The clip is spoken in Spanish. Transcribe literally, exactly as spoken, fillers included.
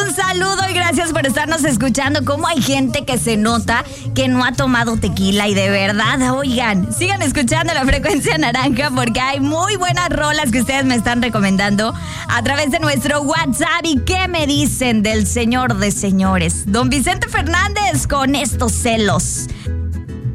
un saludo y gracias por estarnos escuchando. Cómo hay gente que se nota que no ha tomado tequila y de verdad, oigan, sigan escuchando la frecuencia naranja porque hay muy buenas rolas que ustedes me están recomendando a través de nuestro WhatsApp. ¿Y qué me dicen del señor de señores? Don Vicente Fernández con estos celos.